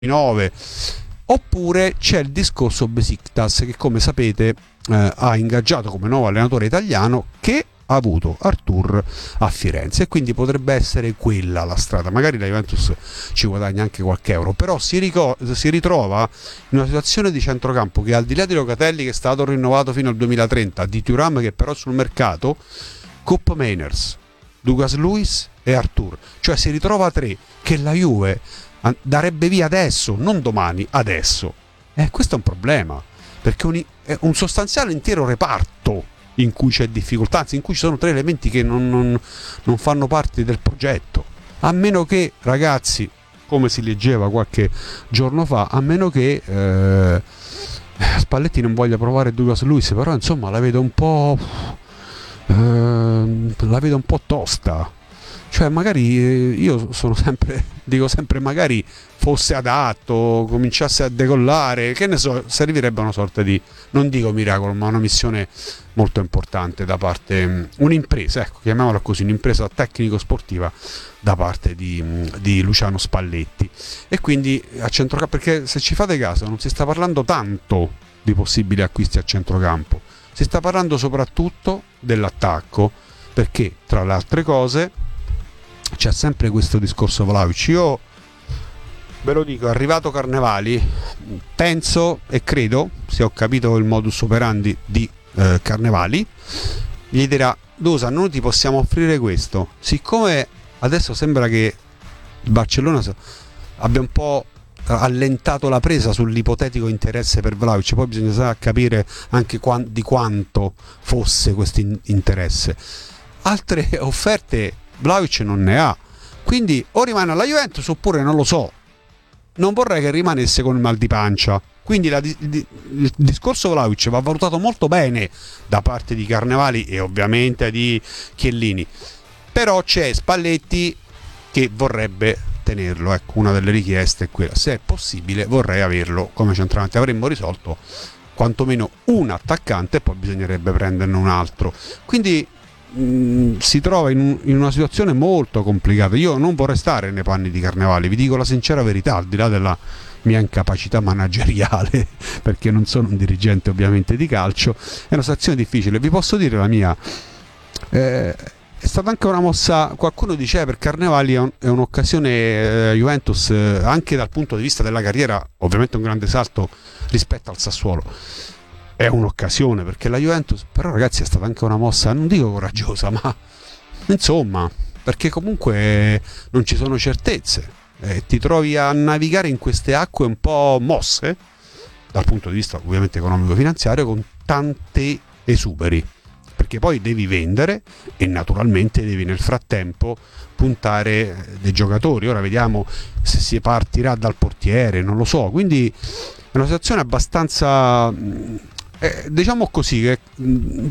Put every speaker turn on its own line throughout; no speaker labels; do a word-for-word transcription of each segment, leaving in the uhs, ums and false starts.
nove. Oppure c'è il discorso Besiktas, che come sapete eh, ha ingaggiato come nuovo allenatore italiano, che ha avuto Artur a Firenze, e quindi potrebbe essere quella la strada. Magari la Juventus ci guadagna anche qualche euro, però si, rico- si ritrova in una situazione di centrocampo che, al di là di Locatelli, che è stato rinnovato fino al duemilatrenta, di Thuram che però è sul mercato, Koop Meiners, Douglas Luiz e Artur, cioè si ritrova tre che la Juve darebbe via adesso, non domani, adesso. E eh, questo è un problema, perché un, è un sostanziale intero reparto in cui c'è difficoltà, anzi in cui ci sono tre elementi che non, non, non fanno parte del progetto, a meno che, ragazzi, come si leggeva qualche giorno fa, a meno che eh, Spalletti non voglia provare Douglas Luiz, però insomma la vedo un po' eh, la vedo un po' tosta. Cioè magari eh, io sono sempre, dico sempre, magari fosse adatto, cominciasse a decollare, che ne so, servirebbe una sorta di, non dico miracolo, ma una missione molto importante da parte, un'impresa, ecco, chiamiamola così, un'impresa tecnico-sportiva da parte di, di Luciano Spalletti. E quindi a centrocampo, perché se ci fate caso non si sta parlando tanto di possibili acquisti a centrocampo, si sta parlando soprattutto dell'attacco, perché tra le altre cose c'è sempre questo discorso Vlahovic. Io ve lo dico, è arrivato Carnevali, penso e credo, se ho capito il modus operandi di eh, Carnevali, gli dirà: Dusan, noi ti possiamo offrire questo. Siccome adesso sembra che il Barcellona abbia un po' allentato la presa sull'ipotetico interesse per Vlahovic, poi bisogna capire anche qua- di quanto fosse questo in- interesse. Altre offerte Vlahovic non ne ha, quindi o rimane alla Juventus oppure non lo so. Non vorrei che rimanesse con il mal di pancia, quindi la, di, di, il discorso Vlahovic va valutato molto bene da parte di Carnevali e ovviamente di Chiellini, però c'è Spalletti che vorrebbe tenerlo. Ecco, una delle richieste è quella: se è possibile vorrei averlo come centravanti. Avremmo risolto quantomeno un attaccante e poi bisognerebbe prenderne un altro, quindi mh, si trova in, un, in una situazione molto complicata. Io non vorrei stare nei panni di Carnevali, vi dico la sincera verità, al di là della mia incapacità manageriale perché non sono un dirigente ovviamente di calcio. È una situazione difficile, vi posso dire la mia. eh, È stata anche una mossa, qualcuno dice, per Carnevali è, un, è un'occasione eh, Juventus eh, anche dal punto di vista della carriera, ovviamente un grande salto rispetto al Sassuolo. È un'occasione perché la Juventus, però ragazzi, è stata anche una mossa, non dico coraggiosa, ma insomma, perché comunque non ci sono certezze, eh, ti trovi a navigare in queste acque un po' mosse dal punto di vista ovviamente economico-finanziario, con tante esuberi, perché poi devi vendere e naturalmente devi nel frattempo puntare dei giocatori. Ora vediamo se si partirà dal portiere, non lo so, quindi è una situazione abbastanza eh, diciamo così che mh,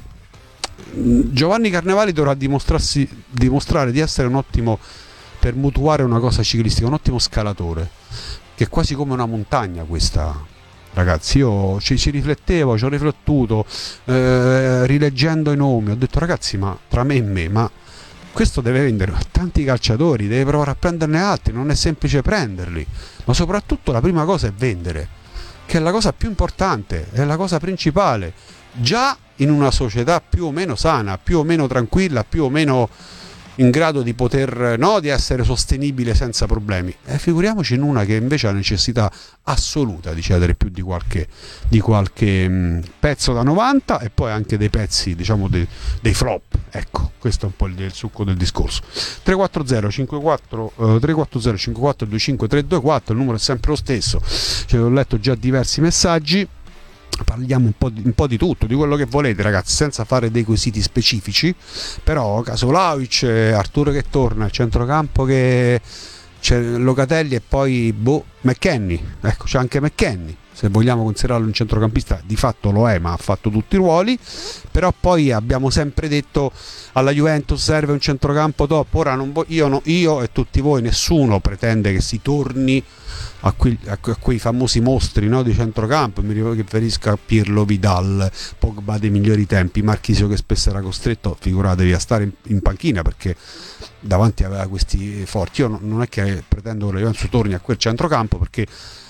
Giovanni Carnevali dovrà dimostrarsi, dimostrare di essere un ottimo, per mutuare una cosa ciclistica, un ottimo scalatore, che è quasi come una montagna questa. Ragazzi, io ci, ci riflettevo, ci ho riflettuto, eh, rileggendo i nomi, ho detto: ragazzi, ma tra me e me, ma questo deve vendere tanti calciatori, deve provare a prenderne altri, non è semplice prenderli, ma soprattutto la prima cosa è vendere, che è la cosa più importante, è la cosa principale, già in una società più o meno sana, più o meno tranquilla, più o meno in grado di poter, no, di essere sostenibile senza problemi. E figuriamoci in una che invece ha necessità assoluta di cedere più di qualche, di qualche mh, pezzo da novanta, e poi anche dei pezzi, diciamo, dei, dei flop. Ecco, questo è un po' il, il succo del discorso. tre quattro zero cinque quattro tre quattro zero cinque quattro due cinque tre due quattro, il numero è sempre lo stesso. Cioè, ho letto già diversi messaggi. Parliamo un po' di, un po' di tutto, di quello che volete, ragazzi, senza fare dei quesiti specifici. Però caso Vlahovic, Arturo che torna, il centrocampo che c'è Locatelli e poi boh, McKennie, ecco, c'è anche McKennie, se vogliamo considerarlo un centrocampista, di fatto lo è, ma ha fatto tutti i ruoli. Però poi abbiamo sempre detto alla Juventus serve un centrocampo top. Ora non vo- io, no, io e tutti voi, nessuno pretende che si torni a, qui, a, a quei famosi mostri, no, di centrocampo. Mi riferisco a Pirlo, Vidal, Pogba dei migliori tempi, Marchisio che spesso era costretto, figuratevi, a stare in, in panchina perché davanti aveva questi forti. Io no, non è che pretendo che la Juventus torni a quel centrocampo, perché